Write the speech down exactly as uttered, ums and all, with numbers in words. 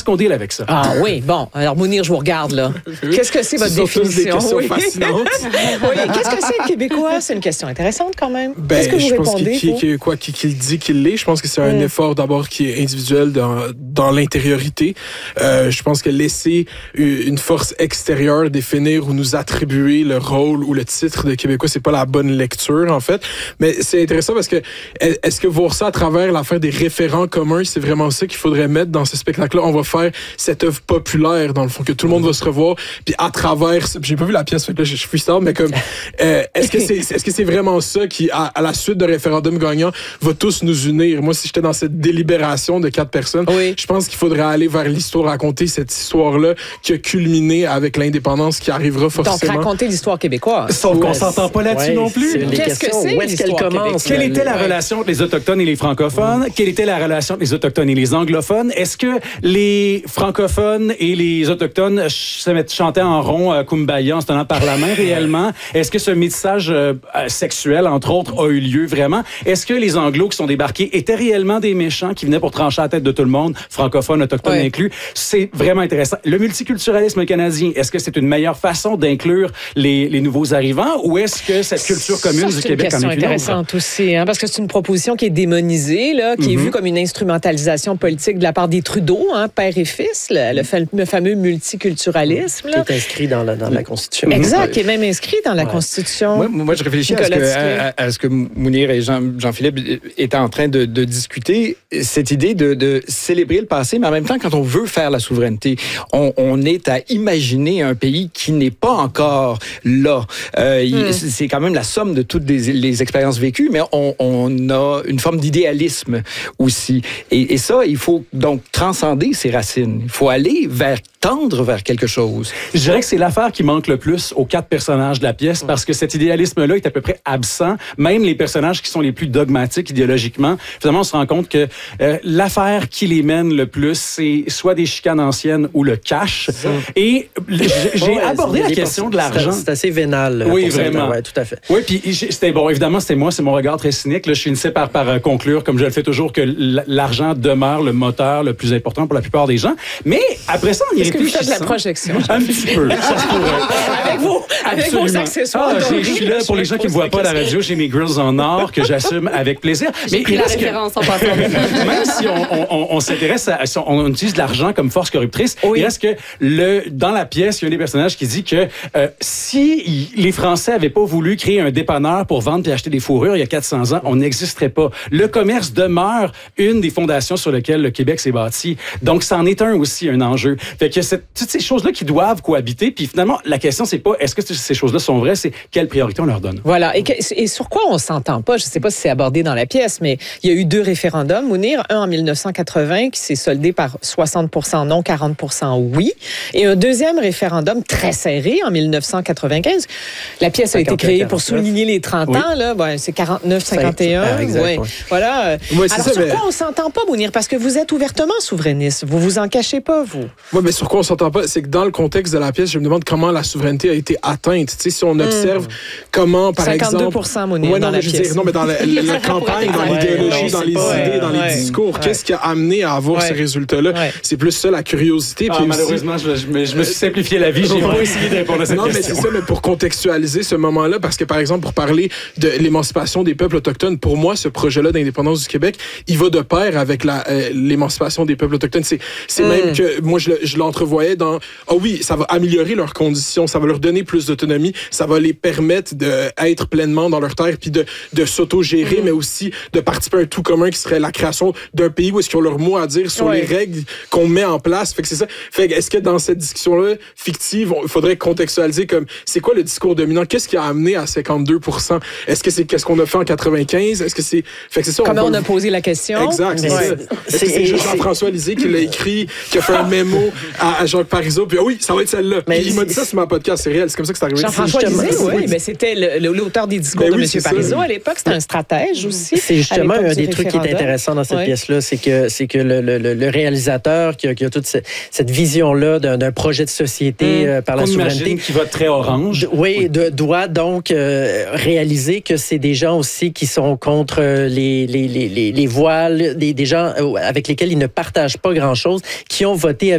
qu'on deal avec ça? Ah oui, bon. Alors, Mounir, je vous regarde, là. Qu'est-ce que c'est votre Ce sont tous des définition? questions Oui. fascinantes. Oui, qu'est-ce que c'est le Québécois? C'est une question intéressante quand même. Ben, Qu'est-ce que vous je pense répondez, qu'il, vous? qu'il, quoi, qu'il, qu'il dit qu'il l'est. Je pense que c'est un Mm. effort d'abord qui est individuel dans, dans l'intériorité. Euh, je pense que laisser une force extérieure définir ou nous attribuer le rôle ou le titre de Québécois, c'est pas la bonne lecture, en fait. Mais c'est intéressant parce que est-ce que voir ça à travers l'affaire des référents communs, c'est vraiment ça qu'il faudrait mettre dans ce spectacle-là? On va faire cette œuvre populaire, dans le fond, que tout le monde va se revoir, puis à travers... J'ai pas vu la pièce, fait que là, je suis freestyle, mais comme... Euh, est-ce que c'est est-ce que c'est vraiment ça qui, à, à la suite de référendum gagnant, va tous nous unir? Moi, si j'étais dans cette délibération de quatre personnes, oui. je pense qu'il faudrait aller vers l'histoire, raconter cette histoire-là qui a culminé avec l'indépendance qui arrivera forcément. Donc, raconter l'histoire québécoise. Sauf qu'on s'entend pas là-dessus Ouais, non plus. c'est une des Qu'est-ce que questions. c'est, Où est-ce qu'elle l'histoire commence? Quelle était la Ouais. relation entre les Autochtones et les francophones? Quelle était la relation entre les Autochtones et les anglophones? Est-ce que les francophones et les Autochtones ch- se mettent chanter en rond euh, Kumbaya en se tenant par la main réellement? Est-ce que ce métissage euh, sexuel, entre autres, a eu lieu vraiment? Est-ce que les Anglos qui sont débarqués étaient réellement des méchants qui venaient pour trancher la tête de tout le monde, francophones, autochtones Ouais. inclus? C'est vraiment intéressant. Le multiculturalisme canadien, est-ce que c'est une meilleure façon d'inclure les, les nouveaux arrivants ou est-ce que cette culture commune Ça, du c'est Québec en une question est une autre? intéressante aussi, hein, parce que c'est une proposition qui est démonisée, là, qui Mm-hmm. est vue comme une instrumentalisation politique de la part des Trudeau, hein, père et fils, le, le, fa- le fameux multiculturalisme. Là. Qui est inscrit dans la, dans la Constitution. Exact, qui est même inscrit dans la Ouais. Constitution. Moi, moi, je réfléchis à ce, que, Nicolas à, à- à ce que Mounir et Jean, Jean-Philippe étaient en train de, de discuter, cette idée de, de célébrer le passé, mais en même temps, quand on veut faire la souveraineté, on, on est à imaginer un pays qui n'est pas encore là. Euh, il- Mm. C'est quand même la somme de toutes les, les expériences vécues, mais on, on a une forme d'idéalisme aussi. Et, et ça, il faut donc transcender ses racines. Il faut aller vers, tendre vers quelque chose. Je dirais que c'est l'affaire qui manque le plus aux quatre personnages de la pièce parce que cet idéalisme-là est à peu près absent. Même les personnages qui sont les plus dogmatiques idéologiquement, finalement, on se rend compte que euh, l'affaire qui les mène le plus, c'est soit des chicanes anciennes ou le cash. Et j'ai j'ai Ouais, abordé c'est- la c'est- question de c'est- l'argent. C'est assez vénal. Oui, pour certains. vraiment. Ouais, tout à fait. Oui, puis j'ai- c'était bon. Évidemment, c'était moi, c'est mon regard très cynique. Là, je finissais par, par euh, conclure, comme je le fais toujours, que l- l'argent demeure le moteur le plus important pour la plupart des gens. Mais après ça, on y Est-ce que vous faites de la réfléchissant- projection? Un petit peu. Ça se pourrait. Avec vos, avec vos Absolument. accessoires. Ah, j'ai- dorés, je suis là pour les gens qui ne me voient pas à la radio. J'ai mes grills en or que j'assume avec plaisir. J'ai pris la reste que- référence en passant. même si on, on, on, on s'intéresse à, si on, on utilise l'argent comme force corruptrice, Oui. il reste que le, dans la pièce, il y a un des personnages qui dit que euh, si y- les Français n'avaient pas voulu créer un dépanneur pour vendre et acheter des fourrures il y a quatre cents ans, on n'existerait pas. Le commerce demeure une des fondations sur lesquelles le Québec s'est bâti. Donc, c'en est un aussi, un enjeu. Fait que c'est toutes ces choses-là qui doivent cohabiter. Puis finalement, la question, c'est pas est-ce que ces choses-là sont vraies, c'est quelle priorité on leur donne. Voilà. Et, que- et sur quoi on s'entend pas? Je ne sais pas si c'est abordé dans la pièce, mais il y a eu deux référendums, Mounir. Un en mille neuf cent quatre-vingts qui s'est soldé par soixante pour cent non, quarante pour cent oui. Et un deuxième référendum très serré en mille neuf cent quatre-vingt-quinze. La pièce a été cinquante et un, créée pour quarante-neuf. souligner les trente Oui. ans. Là. Ouais, c'est quarante-neuf cinquante et un. Ah, exact, ouais. ouais. Voilà. Ouais, c'est Alors, ça, sur mais- quoi on s'entend pas, Mounir? Parce que vous êtes ouvertement souverainiste. Vous vous en cachez pas, vous. Oui, mais sur quoi on s'entend pas, c'est que dans le contexte de la pièce, je me demande comment la souveraineté a été atteinte. Tu sais, si on observe comment, par cinquante-deux pour exemple... cent, Mounir, Ouais, dans non, la mais je veux pièce. dire, non, mais dans la, la- la campagne, dans Ouais, l'idéologie, non, dans c'est les pas, idées, euh, dans ouais. les discours, qu'est-ce qui a amené à avoir Ouais. ces résultats-là? Ouais. C'est plus ça, la curiosité. Ah, puis aussi- malheureusement, je, je me, je me suis simplifié la vie. J'ai pas essayé de répondre à cette Non, mais question. c'est ça, mais pour contextualiser ce moment-là, parce que, par exemple, pour parler de l'émancipation des peuples autochtones, pour moi, ce projet-là d'indépendance du Québec, il va de pair avec la, euh, l'émancipation des peuples autochtones. C'est, c'est Mm. même que, moi, je, le- je l'entrevoyais dans, ah oui, ça va améliorer leurs conditions, ça va leur donner plus d'autonomie, ça va les permettre d'être pleinement dans leur terre, puis de, de s'autogérer, Mm. mais aussi de participer à un tout commun qui serait la création d'un pays où est-ce qu'ils ont leur mot à dire sur Ouais. les règles qu'on met en place. Fait que c'est ça. Fait que est-ce que dans cette discussion-là, fictive, il faudrait contextualiser comme, c'est quoi le discours dominant? Qu'est-ce qui a amené à cinquante-deux pour cent? Est-ce que c'est qu'est-ce qu'on a fait en quatre-vingt-quinze? Est-ce que c'est, fait que c'est ça. Comment on va- a posé la question? Exact, c'est Ouais. ça. Est-ce que c'est juste Jean-François Lisée qui l'a écrit, qui a fait un mémo à, à Jacques Parizeau, puis ah oui, ça va être celle-là. Mais Puis il m'a dit c'est- ça sur ma podcast, c'est réel, c'est comme ça que c'est arrivé. Jean-François justement- Lisée, oui. Oui. Ben, c'était le- le- l'auteur des discours Ben de oui, M. c'est ça. Parizeau à l'époque. C'était un stratège aussi. C'est justement un des trucs qui est intéressant dans cette Ouais. pièce-là, c'est que c'est que le, le, le- le réalisateur qui a, qui a toute cette, cette vision-là d'un, d'un projet de société euh, par la On souveraineté. imagine qu'il va très orange. D- Oui, de- doit donc euh, réaliser que c'est des gens aussi qui sont contre euh, les, les, les, les, les voiles, des, des gens euh, avec lesquels ils ne partagent pas grand-chose, qui ont voté